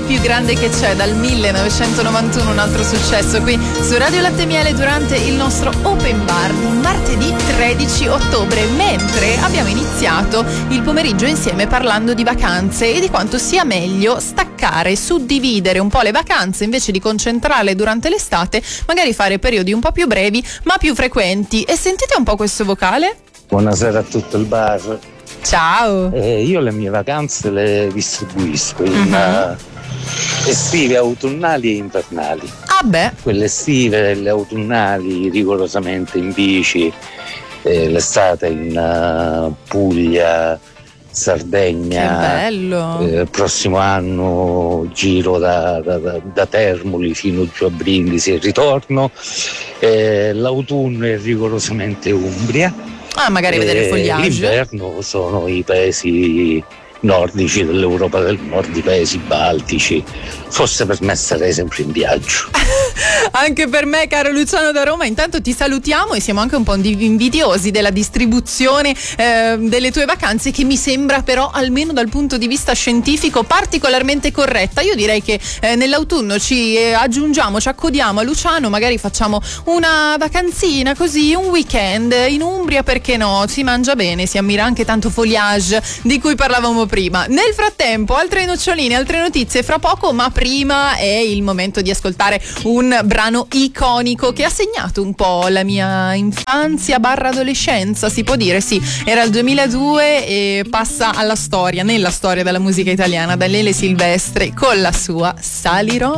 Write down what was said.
più grande che c'è, dal 1991, un altro successo qui su Radio Latte e Miele durante il nostro Open Bar di martedì 13 ottobre, mentre abbiamo iniziato il pomeriggio insieme parlando di vacanze e di quanto sia meglio staccare, suddividere un po' le vacanze invece di concentrarle durante l'estate, magari fare periodi un po' più brevi ma più frequenti. E sentite un po' questo vocale? Buonasera a tutto il bar. Ciao. Io le mie vacanze le distribuisco in estive, autunnali e invernali. Ah beh. Quelle estive e le autunnali rigorosamente in bici, l'estate in Puglia, Sardegna. Che bello. Prossimo anno giro da Termoli fino giù a Brindisi e ritorno. L'autunno è rigorosamente Umbria. Magari vedere il foliage. L'inverno sono i paesi nordici dell'Europa del Nord, i paesi baltici. Fosse per me sarei sempre in viaggio. Anche per me, caro Luciano da Roma. Intanto ti salutiamo e siamo anche un po' invidiosi della distribuzione delle tue vacanze, che mi sembra però, almeno dal punto di vista scientifico, particolarmente corretta. Io direi che nell'autunno ci aggiungiamo, ci accodiamo a Luciano, magari facciamo una vacanzina così, un weekend in Umbria, perché no? Si mangia bene, si ammira anche tanto foliage di cui parlavamo prima. Nel frattempo, altre noccioline, altre notizie fra poco, ma prima è il momento di ascoltare un brano iconico che ha segnato un po' la mia infanzia / adolescenza, si può dire, sì. Era il 2002 e passa alla storia, nella storia della musica italiana, da Lele Silvestri con la sua Salirò.